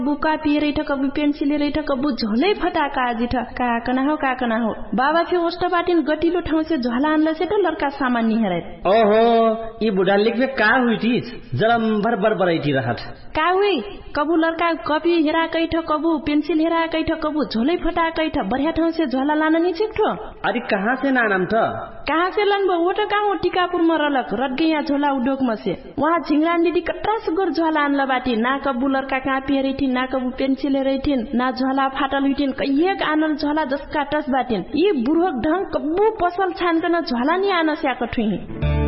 बुका पिए रही कबू पेन्सिल रही कबू झोलै फटाका आजिठ काकना हो बाबा फे ओस्ट बाटिन गटिलो ठाउँ से झोला आनला से त लड़का सामान निहरे ओहो ई बुढा लिखबे का हुइटी जलम भर बरैठी रहत का हुई कबू लड़का कपी हेरा कैठ कबू पेन्सिल हेरा कैठ कबू झोलै फटा कैठ बढ़िया ठाउँ से झोला लान नि छिक्ठो अरे कहाँ से नानम त कहाँ से लनबो वो त कहाँ टिकापुर में रलक रटगैया झोला उद्योग में से वहाँ झिंगरान दीदी कट्रास गोर झोला आनला बाटी ना कबू लड़का कापी हेरिथिन ना कबू पेन्सिल हेरिथिन ना झोला फाटल हुइथिन कहिएक आनल झोला जसका टस बाटिन यी बुढोक ढंग कबू पसल छानकन झोला नि आन स्याको ठुही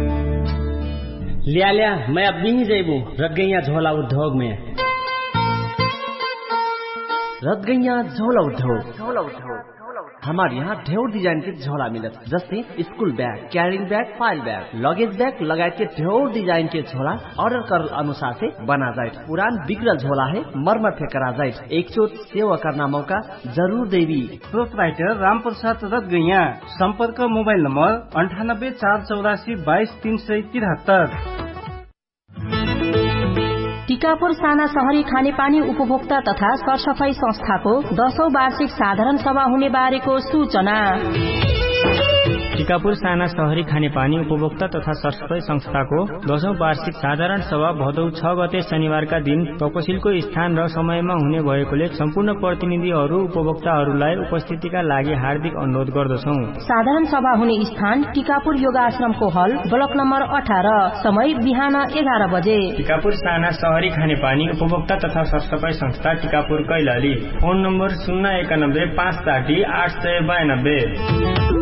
लिया मैं अब नहीं जाइबू रटगैया झोला उद्योग में रटगैया झोला उद्योग हमारे यहाँ ढेर डिजाइन के झोला मिलत जैसे school bag carrying bag file bag luggage bag लगायत के ढेर डिजाइन के झोला ऑर्डर कर अनुसार से बना जाए पुरान बिगड़ल झोला है मरम्मत से करा जाए एक चोट सेवा करना मौका जरूर देवी प्रोपराइटर रामप्रसाद रटगैया संपर्क मोबाइल नंबर 9848822373। टिकापुर साना शहरी खानेपानी उपभोक्ता तथा सरसफाई संस्थाको 10औं वार्षिक साधारण सभा हुने बारेको सूचना। टिकापुर साना शहरी खानेपानी उपभोक्ता तथा सरसफाई संस्थाको 10औं वार्षिक साधारण सभा भदौ 6 गते शनिबारका दिन तपसिलको स्थान र समयमा हुने भएकोले सम्पूर्ण प्रतिनिधिहरू उपभोक्ताहरूलाई उपस्थितिका लागि हार्दिक अनुरोध गर्दछौं। साधारण सभा हुने स्थान टिकापुर योगाश्रमको हल ब्लक नम्बर 18 समय बिहान 11 बजे। टिकापुर साना शहरी खानेपानी उपभोक्ता तथा सरसफाई संस्था टिकापुर कैलाली। Phone number 091 560 892।